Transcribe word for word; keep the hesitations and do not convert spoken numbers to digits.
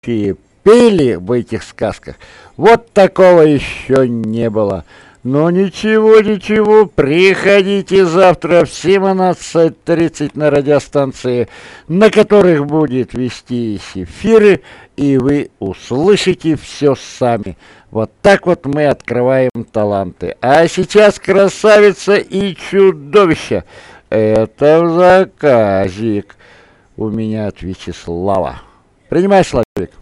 пели в этих сказках. Вот такого еще не было. Ну ничего, ничего, приходите завтра в семнадцать тридцать на радиостанции, на которых будет вестись эфиры, и вы услышите все сами. Вот так вот мы открываем таланты. А сейчас красавица и чудовище. Это заказик у меня от Вячеслава. Принимай, Славик.